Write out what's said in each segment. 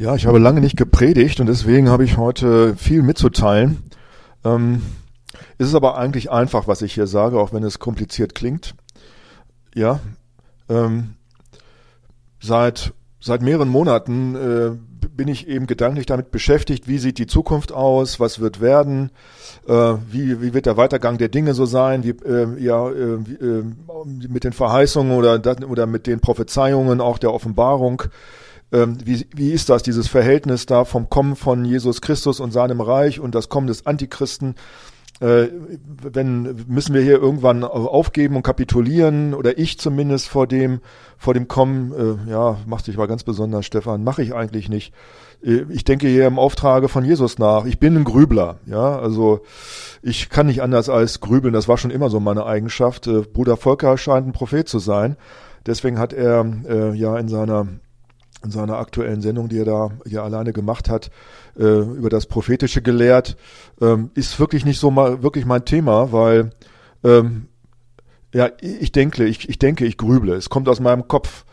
Ja, ich habe lange nicht gepredigt und deswegen habe ich heute viel mitzuteilen. Es ist aber eigentlich einfach, was ich hier sage, auch wenn es kompliziert klingt. Ja, seit mehreren Monaten bin ich eben gedanklich damit beschäftigt, wie sieht die Zukunft aus, was wird werden, wie wird der Weitergang der Dinge so sein, mit den Verheißungen oder mit den Prophezeiungen auch der Offenbarung. Wie ist das, dieses Verhältnis da vom Kommen von Jesus Christus und seinem Reich und das Kommen des Antichristen? Müssen wir hier irgendwann aufgeben und kapitulieren, oder ich zumindest vor dem Kommen? Mach dich mal ganz besonders, Stefan, mache ich eigentlich nicht. Ich denke hier im Auftrage von Jesus nach. Ich bin ein Grübler, ja, also ich kann nicht anders als grübeln. Das war schon immer so meine Eigenschaft. Bruder Volker scheint ein Prophet zu sein. Deswegen hat er in seiner aktuellen Sendung, die er da hier alleine gemacht hat, über das Prophetische gelehrt, ist wirklich nicht so wirklich mein Thema, weil ich denke, ich grüble. Es kommt aus meinem Kopf.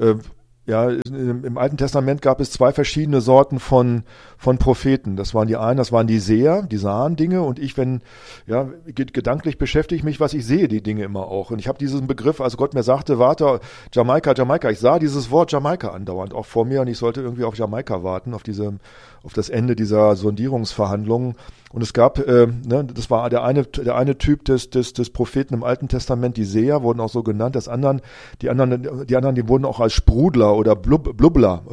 Im Alten Testament gab es zwei verschiedene Sorten von Propheten. Das waren die Seher, die sahen Dinge, und gedanklich beschäftige ich mich, was ich sehe, die Dinge immer auch. Und ich habe diesen Begriff, als Gott mir sagte, warte, Jamaika, ich sah dieses Wort Jamaika andauernd auch vor mir, und ich sollte irgendwie auf Jamaika warten, auf das Ende dieser Sondierungsverhandlungen. Und es gab, das war der eine Typ des Propheten im Alten Testament, die Seher wurden auch so genannt. Die anderen, die wurden auch als Sprudler oder Blubberer.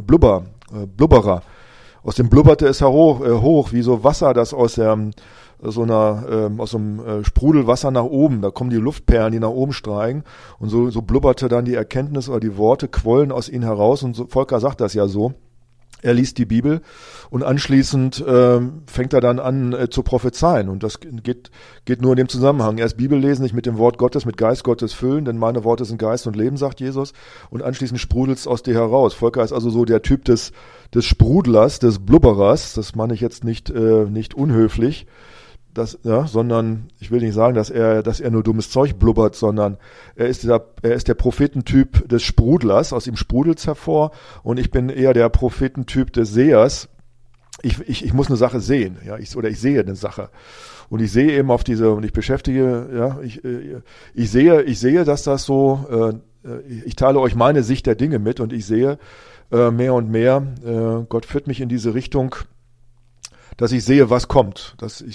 Aus dem blubberte es hoch, wie so Wasser, das aus dem Sprudelwasser nach oben. Da kommen die Luftperlen, die nach oben steigen. Und so blubberte dann die Erkenntnis oder die Worte quollen aus ihnen heraus. Und so, Volker sagt das ja so. Er liest die Bibel und anschließend fängt er dann an zu prophezeien. Und das geht nur in dem Zusammenhang. Erst Bibel lesen, nicht mit dem Wort Gottes, mit Geist Gottes füllen, denn meine Worte sind Geist und Leben, sagt Jesus. Und anschließend sprudelt es aus dir heraus. Volker ist also so der Typ des Sprudlers, des Blubberers. Das meine ich jetzt nicht unhöflich. Sondern ich will nicht sagen, dass er nur dummes Zeug blubbert, sondern er ist der Prophetentyp des Sprudlers, aus ihm sprudelt's hervor, und ich bin eher der Prophetentyp des Sehers. Ich muss eine Sache sehen, ich sehe eine Sache. Und ich sehe eben und ich beschäftige, ich sehe, dass das so, ich teile euch meine Sicht der Dinge mit, und ich sehe mehr und mehr, Gott führt mich in diese Richtung, dass ich sehe, was kommt.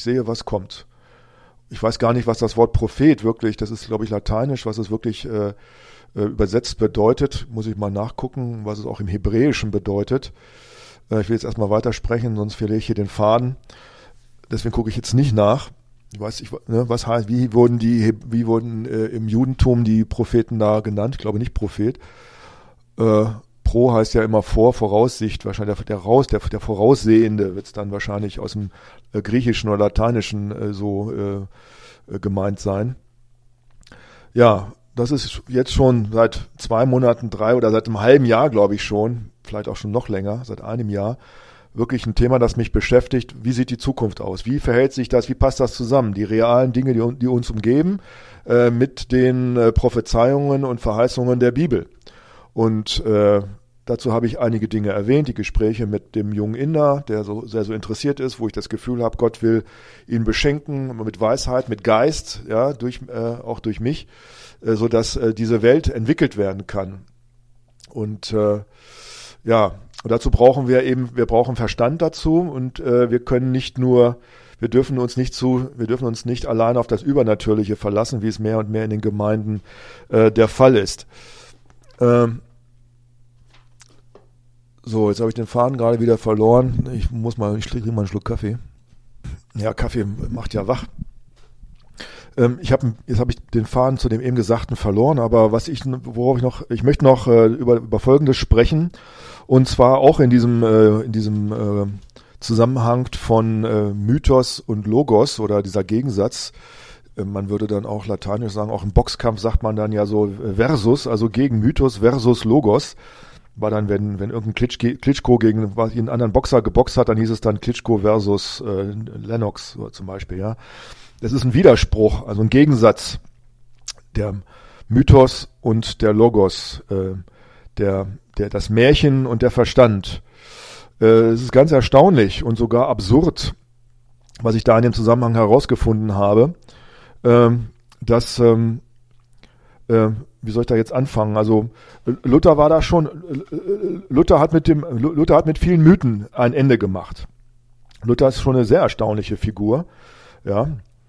Ich weiß gar nicht, was das Wort Prophet wirklich, das ist, glaube ich, lateinisch, was es wirklich übersetzt bedeutet. Muss ich mal nachgucken, was es auch im Hebräischen bedeutet. Ich will jetzt erstmal weitersprechen, sonst verliere ich hier den Faden. Deswegen gucke ich jetzt nicht nach. Was heißt, wie wurden im Judentum die Propheten da genannt? Ich glaube nicht Prophet. Pro heißt ja immer Voraussicht, wahrscheinlich der Voraussehende wird es dann wahrscheinlich aus dem Griechischen oder Lateinischen gemeint sein. Ja, das ist jetzt schon seit 2 Monaten, 3 oder seit einem halben Jahr, glaube ich schon, vielleicht auch schon noch länger, seit einem Jahr, wirklich ein Thema, das mich beschäftigt. Wie sieht die Zukunft aus? Wie verhält sich das? Wie passt das zusammen? Die realen Dinge, die uns umgeben, mit den Prophezeiungen und Verheißungen der Bibel. Und dazu habe ich einige Dinge erwähnt, die Gespräche mit dem jungen Inder, der sehr interessiert ist, wo ich das Gefühl habe, Gott will ihn beschenken mit Weisheit, mit Geist, auch durch mich, so dass diese Welt entwickelt werden kann. Und dazu brauchen wir brauchen Verstand dazu, und wir dürfen uns nicht allein auf das Übernatürliche verlassen, wie es mehr und mehr in den Gemeinden der Fall ist. So, jetzt habe ich den Faden gerade wieder verloren. Ich trinke mal einen Schluck Kaffee. Ja, Kaffee macht ja wach. Jetzt habe ich den Faden zu dem eben Gesagten verloren, aber ich möchte noch über Folgendes sprechen, und zwar auch in diesem Zusammenhang von Mythos und Logos, oder dieser Gegensatz. Man würde dann auch lateinisch sagen, auch im Boxkampf sagt man dann ja so versus, also gegen Mythos versus Logos. War dann, wenn irgendein Klitschko gegen einen anderen Boxer geboxt hat, dann hieß es dann Klitschko versus Lennox zum Beispiel, ja. Das ist ein Widerspruch, also ein Gegensatz, der Mythos und der Logos, das Märchen und der Verstand. Es ist ganz erstaunlich und sogar absurd, was ich da in dem Zusammenhang herausgefunden habe, dass, wie soll ich da jetzt anfangen? Also Luther war da schon, Luther hat mit vielen Mythen ein Ende gemacht. Luther ist schon eine sehr erstaunliche Figur, ja,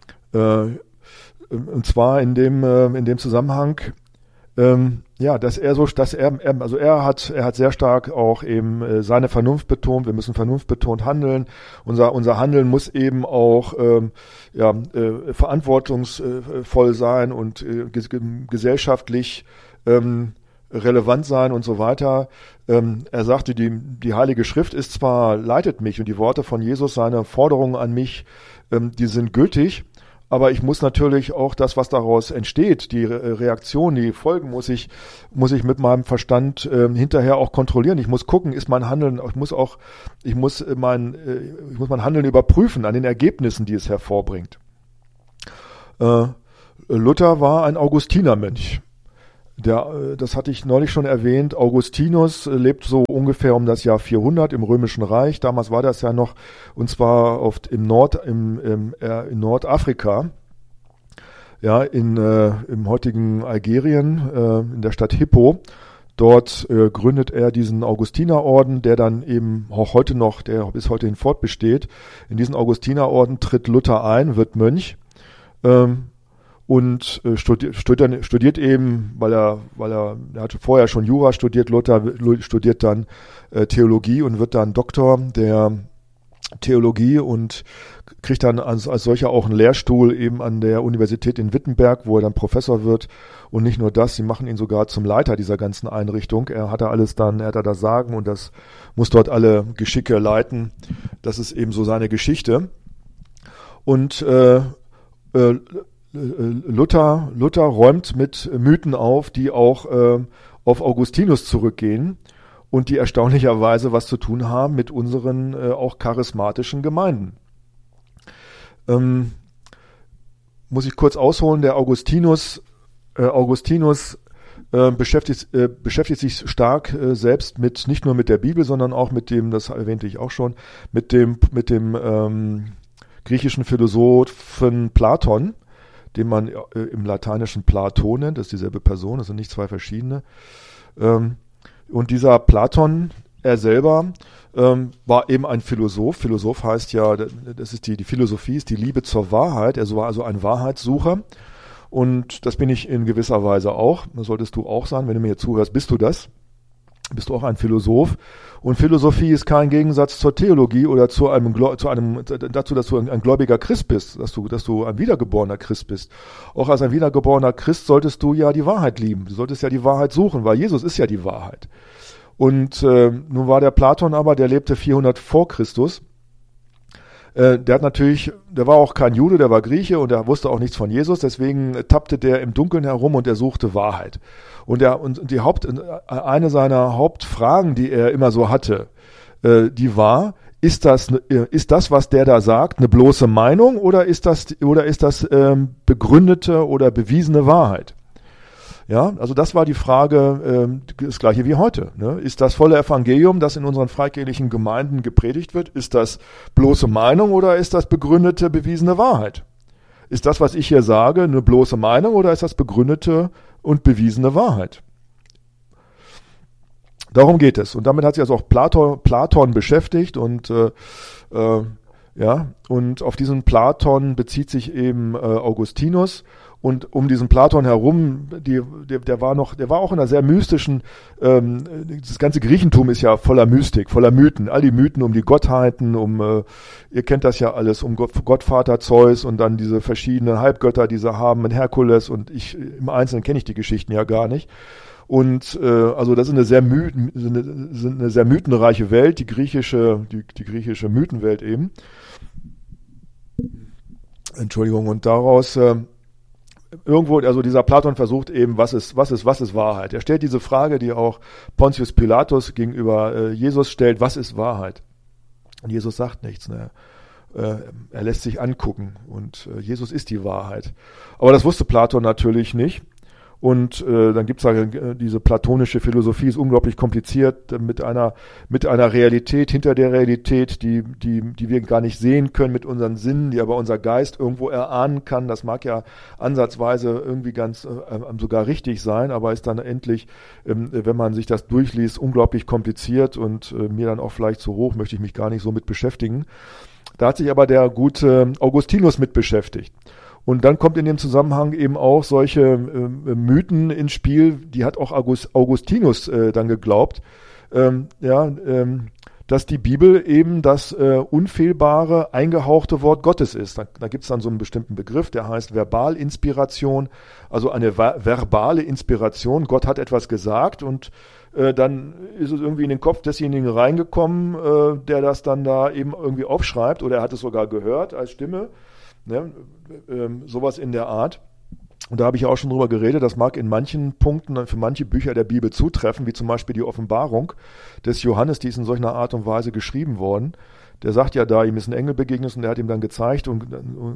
und zwar in dem Zusammenhang, dass er hat sehr stark auch eben seine Vernunft betont. Wir müssen vernunftbetont handeln. Unser Handeln muss eben auch verantwortungsvoll sein und gesellschaftlich relevant sein und so weiter. Er sagte, die Heilige Schrift ist zwar, leitet mich und die Worte von Jesus, seine Forderungen an mich, die sind gültig, aber ich muss natürlich auch das, was daraus entsteht, die Reaktion, die Folgen, muss ich mit meinem Verstand hinterher auch kontrollieren. Ich muss gucken, ist mein Handeln, ich muss mein Handeln überprüfen an den Ergebnissen, die es hervorbringt. Luther war ein Augustinermönch. Das hatte ich neulich schon erwähnt. Augustinus lebt so ungefähr um das Jahr 400 im Römischen Reich. Damals war das ja noch, und zwar oft in Nordafrika, ja, im heutigen Algerien, in der Stadt Hippo. Dort gründet er diesen Augustinerorden, der dann eben auch heute noch, der bis heute hin fortbesteht. In diesen Augustinerorden tritt Luther ein, wird Mönch. Und studiert eben, weil er hatte vorher schon Jura studiert, Luther studiert dann Theologie und wird dann Doktor der Theologie und kriegt dann als solcher auch einen Lehrstuhl eben an der Universität in Wittenberg, wo er dann Professor wird. Und nicht nur das, sie machen ihn sogar zum Leiter dieser ganzen Einrichtung. Er hat da das Sagen und das muss dort alle Geschicke leiten. Das ist eben so seine Geschichte. Und Luther räumt mit Mythen auf, die auch auf Augustinus zurückgehen und die erstaunlicherweise was zu tun haben mit unseren auch charismatischen Gemeinden. Muss ich kurz ausholen, der Augustinus beschäftigt sich stark selbst nicht nur mit der Bibel, sondern auch mit dem, das erwähnte ich auch schon, mit dem griechischen Philosophen Platon, den man im Lateinischen Platon nennt, das ist dieselbe Person, das sind nicht zwei verschiedene. Und dieser Platon, er selber, war eben ein Philosoph. Philosoph heißt ja, das ist die Philosophie ist die Liebe zur Wahrheit. Er war also ein Wahrheitssucher. Und das bin ich in gewisser Weise auch. Das solltest du auch sein. Wenn du mir hier zuhörst, bist du das. Bist du auch ein Philosoph. Und Philosophie ist kein Gegensatz zur Theologie oder dazu, dass du ein gläubiger Christ bist, dass du ein wiedergeborener Christ bist. Auch als ein wiedergeborener Christ solltest du ja die Wahrheit lieben. Du solltest ja die Wahrheit suchen, weil Jesus ist ja die Wahrheit. Und nun war der Platon aber, der lebte 400 vor Christus. Der war auch kein Jude, der war Grieche und der wusste auch nichts von Jesus, deswegen tappte der im Dunkeln herum und er suchte Wahrheit. Und eine seiner Hauptfragen, die er immer so hatte, die war, ist das, was der da sagt, eine bloße Meinung oder ist das begründete oder bewiesene Wahrheit? Ja, also das war die Frage, das gleiche wie heute. Ne? Ist das volle Evangelium, das in unseren freikirchlichen Gemeinden gepredigt wird, ist das bloße Meinung oder ist das begründete, bewiesene Wahrheit? Ist das, was ich hier sage, eine bloße Meinung oder ist das begründete und bewiesene Wahrheit? Darum geht es. Und damit hat sich also auch Platon beschäftigt und und auf diesen Platon bezieht sich eben Augustinus. Und um diesen Platon herum, der war auch in einer sehr mystischen, das ganze Griechentum ist ja voller Mystik, voller Mythen, all die Mythen um die Gottheiten, ihr kennt das ja alles, um Gottvater Zeus und dann diese verschiedenen Halbgötter, die sie haben, in Herkules und im Einzelnen kenne ich die Geschichten ja gar nicht. Und also das ist eine sehr mythenreiche Welt, die griechische Mythenwelt eben. Entschuldigung, und daraus irgendwo, also dieser Platon versucht eben, was ist Wahrheit? Er stellt diese Frage, die auch Pontius Pilatus gegenüber Jesus stellt, was ist Wahrheit? Und Jesus sagt nichts, ne? Er lässt sich angucken und Jesus ist die Wahrheit. Aber das wusste Platon natürlich nicht. Und dann gibt's da diese platonische Philosophie, ist unglaublich kompliziert, mit einer Realität hinter der Realität, die wir gar nicht sehen können mit unseren Sinnen, die aber unser Geist irgendwo erahnen kann. Das mag ja ansatzweise irgendwie ganz sogar richtig sein, aber ist dann endlich, wenn man sich das durchliest, unglaublich kompliziert und mir dann auch vielleicht zu hoch, möchte ich mich gar nicht so mit beschäftigen. Da hat sich aber der gute Augustinus mit beschäftigt. Und dann kommt in dem Zusammenhang eben auch solche Mythen ins Spiel, die hat auch Augustinus dann geglaubt, dass die Bibel eben das unfehlbare, eingehauchte Wort Gottes ist. Da gibt es dann so einen bestimmten Begriff, der heißt Verbalinspiration, also eine verbale Inspiration. Gott hat etwas gesagt und dann ist es irgendwie in den Kopf desjenigen reingekommen, der das dann da eben irgendwie aufschreibt, oder er hat es sogar gehört als Stimme. Ne, sowas in der Art. Und da habe ich auch schon drüber geredet, das mag in manchen Punkten für manche Bücher der Bibel zutreffen, wie zum Beispiel die Offenbarung des Johannes, die ist in solcher Art und Weise geschrieben worden. Der sagt ja da, ihm ist ein Engel begegnet und der hat ihm dann gezeigt und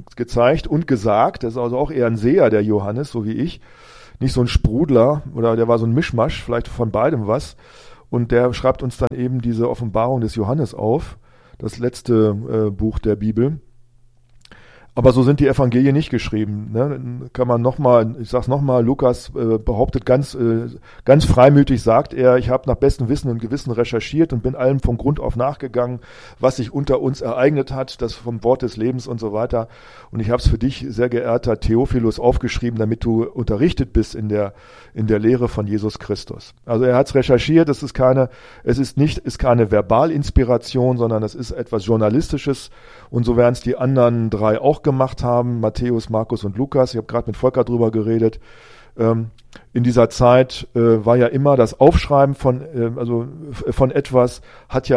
gesagt, das ist also auch eher ein Seher, der Johannes, so wie ich, nicht so ein Sprudler, oder der war so ein Mischmasch, vielleicht von beidem was. Und der schreibt uns dann eben diese Offenbarung des Johannes auf, das letzte Buch der Bibel. Aber so sind die Evangelien nicht geschrieben. Ne? Kann man nochmal, ich sag's nochmal, Lukas behauptet ganz freimütig, sagt er, ich habe nach bestem Wissen und Gewissen recherchiert und bin allem von Grund auf nachgegangen, was sich unter uns ereignet hat, das vom Wort des Lebens und so weiter. Und ich habe es für dich, sehr geehrter Theophilus, aufgeschrieben, damit du unterrichtet bist in der Lehre von Jesus Christus. Also er hat es recherchiert, es ist keine Verbalinspiration, sondern es ist etwas Journalistisches, und so werden es die anderen drei auch gemacht haben, Matthäus, Markus und Lukas. Ich habe gerade mit Volker drüber geredet. In dieser Zeit war ja immer das Aufschreiben von etwas hat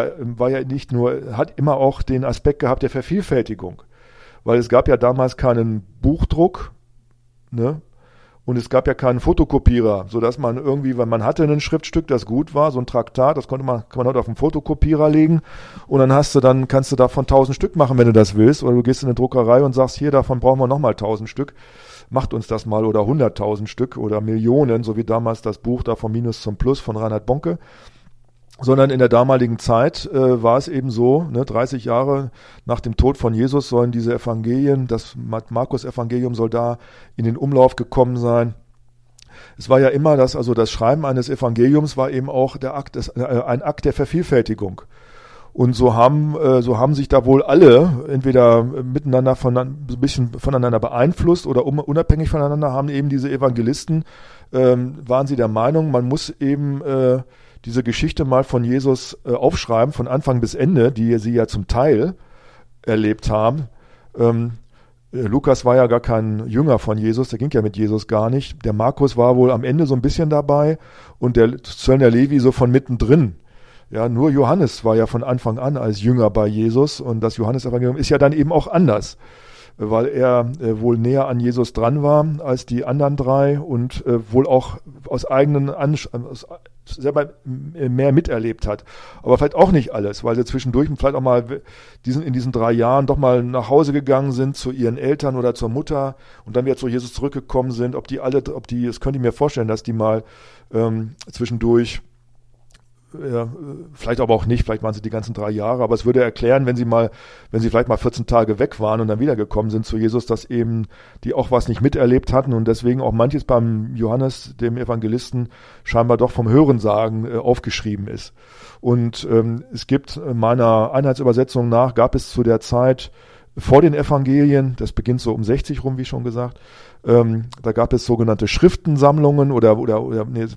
immer auch den Aspekt gehabt der Vervielfältigung, weil es gab ja damals keinen Buchdruck, ne? Und es gab ja keinen Fotokopierer, sodass man irgendwie, wenn man hatte ein Schriftstück, das gut war, so ein Traktat, kann man heute auf einen Fotokopierer legen, und dann kannst du davon 1000 Stück machen, wenn du das willst, oder du gehst in eine Druckerei und sagst, hier, davon brauchen wir nochmal 1000 Stück, macht uns das mal, oder 100.000 Stück oder Millionen, so wie damals das Buch da vom Minus zum Plus von Reinhard Bonke. Sondern in der damaligen Zeit war es eben so, 30 Jahre nach dem Tod von Jesus sollen diese Evangelien, das Markus-Evangelium soll da in den Umlauf gekommen sein. Es war ja immer das Schreiben eines Evangeliums war eben auch ein Akt der Vervielfältigung. Und so haben sich da wohl alle entweder miteinander so ein bisschen voneinander beeinflusst oder unabhängig voneinander haben eben diese Evangelisten, waren sie der Meinung, man muss eben diese Geschichte mal von Jesus aufschreiben, von Anfang bis Ende, die sie ja zum Teil erlebt haben. Lukas war ja gar kein Jünger von Jesus, der ging ja mit Jesus gar nicht. Der Markus war wohl am Ende so ein bisschen dabei und der Zöllner Levi so von mittendrin. Ja, nur Johannes war ja von Anfang an als Jünger bei Jesus, und das Johannesevangelium ist ja dann eben auch anders, weil er wohl näher an Jesus dran war als die anderen drei und wohl auch aus eigenen selber mehr miterlebt hat. Aber vielleicht auch nicht alles, weil sie zwischendurch vielleicht auch mal in diesen 3 Jahren doch mal nach Hause gegangen sind zu ihren Eltern oder zur Mutter und dann wieder zu Jesus zurückgekommen sind. Das könnte ich mir vorstellen, dass die mal zwischendurch, ja, vielleicht aber auch nicht, vielleicht waren sie die ganzen 3 Jahre, aber es würde erklären, wenn sie vielleicht mal 14 Tage weg waren und dann wiedergekommen sind zu Jesus, dass eben die auch was nicht miterlebt hatten und deswegen auch manches beim Johannes, dem Evangelisten, scheinbar doch vom Hörensagen aufgeschrieben ist. Und es gibt meiner Einheitsübersetzung nach, gab es zu der Zeit vor den Evangelien, das beginnt so um 60 rum, wie schon gesagt, da gab es sogenannte Schriftensammlungen es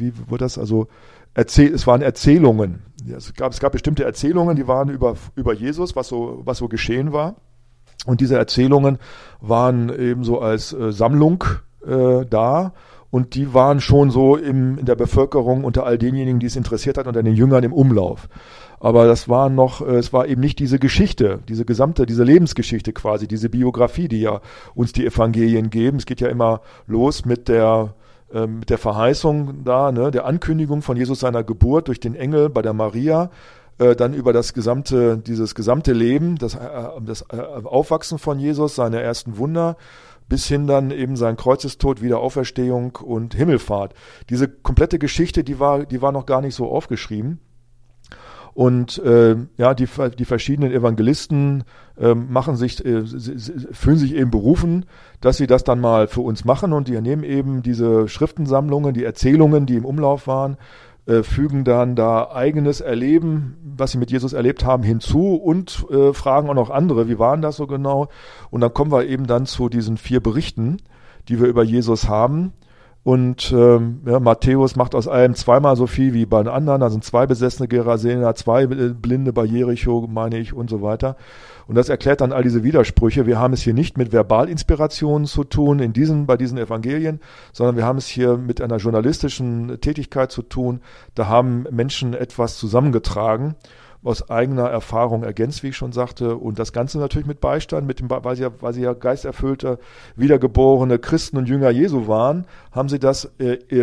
waren Erzählungen. Ja, es gab bestimmte Erzählungen, die waren über Jesus, was so geschehen war. Und diese Erzählungen waren eben so als Sammlung da. Und die waren schon so in der Bevölkerung unter all denjenigen, die es interessiert hat, unter den Jüngern im Umlauf. Aber es war eben nicht diese Geschichte, diese Lebensgeschichte quasi, diese Biografie, die ja uns die Evangelien geben. Es geht ja immer los mit der Verheißung da, der Ankündigung von Jesus seiner Geburt durch den Engel bei der Maria, dann über dieses gesamte Leben, das Aufwachsen von Jesus, seine ersten Wunder, bis hin dann eben sein Kreuzestod, Wiederauferstehung und Himmelfahrt. Diese komplette Geschichte, die war noch gar nicht so aufgeschrieben. Und die verschiedenen Evangelisten fühlen sich eben berufen, dass sie das dann mal für uns machen, und die nehmen eben diese Schriftensammlungen, die Erzählungen, die im Umlauf waren, fügen dann da eigenes Erleben, was sie mit Jesus erlebt haben, hinzu und fragen auch noch andere, wie waren das so genau? Und dann kommen wir eben dann zu diesen 4 Berichten, die wir über Jesus haben. Und Matthäus macht aus allem zweimal so viel wie bei den anderen. Da sind 2 besessene Gerasener, 2 Blinde bei Jericho, meine ich, und so weiter. Und das erklärt dann all diese Widersprüche. Wir haben es hier nicht mit Verbalinspirationen zu tun bei diesen Evangelien, sondern wir haben es hier mit einer journalistischen Tätigkeit zu tun. Da haben Menschen etwas zusammengetragen, aus eigener Erfahrung ergänzt, wie ich schon sagte, und das Ganze natürlich mit Beistand, weil sie ja geisterfüllte, wiedergeborene Christen und Jünger Jesu waren, haben sie das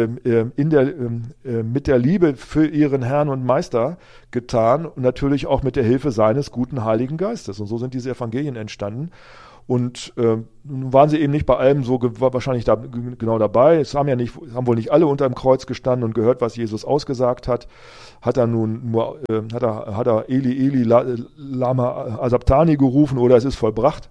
mit der Liebe für ihren Herrn und Meister getan und natürlich auch mit der Hilfe seines guten Heiligen Geistes. Und so sind diese Evangelien entstanden. Und nun waren sie eben nicht bei allem wahrscheinlich genau dabei. Es haben wohl nicht alle unter dem Kreuz gestanden und gehört, was Jesus ausgesagt hat. Hat er Eli, Eli, lama sabachthani gerufen, oder es ist vollbracht.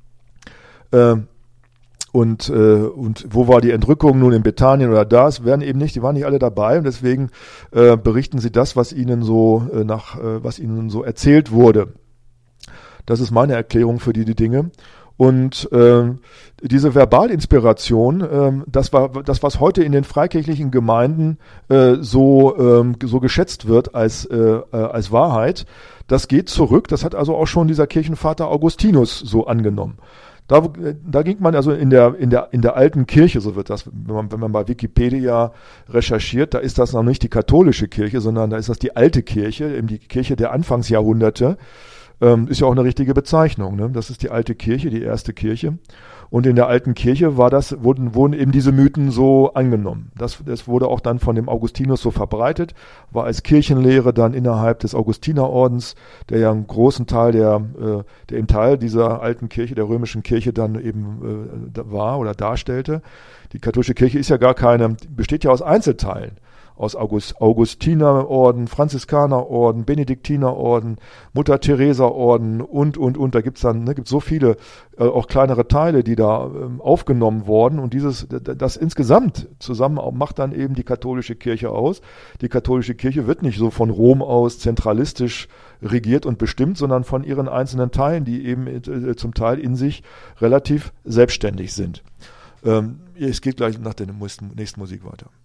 Und wo war die Entrückung nun in Bethanien oder da? Die waren nicht alle dabei, und deswegen berichten sie das, was ihnen so erzählt wurde. Das ist meine Erklärung für die Dinge. Und diese Verbalinspiration, das was heute in den freikirchlichen Gemeinden so geschätzt wird als Wahrheit, das geht zurück. Das hat also auch schon dieser Kirchenvater Augustinus so angenommen. Da ging man also in der alten Kirche, so wird das, wenn man bei Wikipedia recherchiert, da ist das noch nicht die katholische Kirche, sondern da ist das die alte Kirche, eben die Kirche der Anfangsjahrhunderte. Ist ja auch eine richtige Bezeichnung, ne? Das ist die alte Kirche, die erste Kirche. Und in der alten Kirche wurden eben diese Mythen so angenommen. Das wurde auch dann von dem Augustinus so verbreitet, war als Kirchenlehre dann innerhalb des Augustinerordens, der ja einen großen Teil der im Teil dieser alten Kirche, der römischen Kirche dann eben war oder darstellte. Die katholische Kirche ist ja besteht ja aus Einzelteilen. Aus Augustinerorden, Franziskanerorden, Benediktinerorden, Mutter-Teresa-Orden und. Da gibt's so viele, auch kleinere Teile, die da aufgenommen wurden. Und das insgesamt zusammen macht dann eben die katholische Kirche aus. Die katholische Kirche wird nicht so von Rom aus zentralistisch regiert und bestimmt, sondern von ihren einzelnen Teilen, die eben zum Teil in sich relativ selbstständig sind. Es geht gleich nach der nächsten Musik weiter.